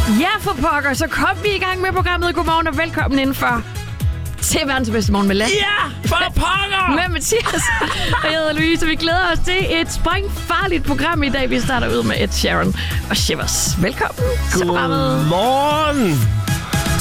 Ja, for pokker, så kom vi i gang med programmet. Godmorgen og velkommen indenfor til verdens bedste morgen med Lasse. Ja, for pokker! Med Mathias. Og jeg hedder Louise, og vi glæder os til et sprængfarligt program i dag. Vi starter ud med Ed Sheeran og Shivers. Velkommen til programmet. Godmorgen!